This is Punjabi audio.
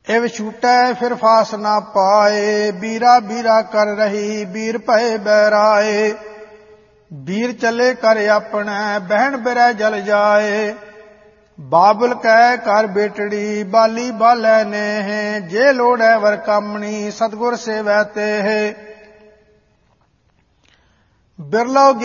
ਇਵ ਛੂਟੈ ਫਿਰ ਫਾਸ ਨਾ ਪਾਏ, ਬੀਰਾ ਬੀਰਾ ਕਰ ਰਹੀ ਬੀਰ ਭਏ ਬੈਰਾਏ। ਬੀਰ ਚਲੇ ਕਰ ਆਪਣੈ ਬਹਿਣ ਬਿਰਹਿ ਜਲ ਜਾਏ, ਬਾਬੁਲ ਕਹਿ ਕਰ ਬੇਟੜੀ ਬਾਲੀ ਬਾਲੈ ਨੇਹ। ਜੇ ਲੋੜੈ ਵਰ ਕਾਮਣੀ ਸਤਿਗੁਰ ਸੇਵੈ ਤੇਹ, ਬਿਰਲੋ